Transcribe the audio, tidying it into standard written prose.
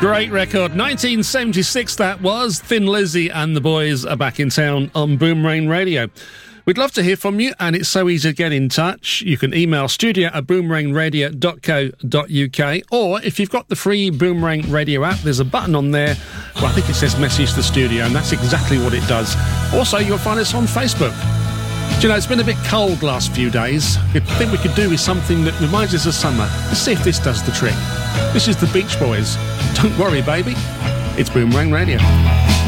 Great record. 1976 that was. Thin Lizzy and the boys are back in town on Boomerang Radio. We'd love to hear from you, and it's so easy to get in touch. You can email studio@boomerangradio.co.uk, or if you've got the free Boomerang Radio app, there's a button on there. Well, I think it says message the studio, and that's exactly what it does. Also, you'll find us on Facebook. Do you know, it's been a bit cold last few days. I think we could do with something that reminds us of summer. Let's see if this does the trick. This is the Beach Boys. Don't worry, baby. It's Boomerang Radio.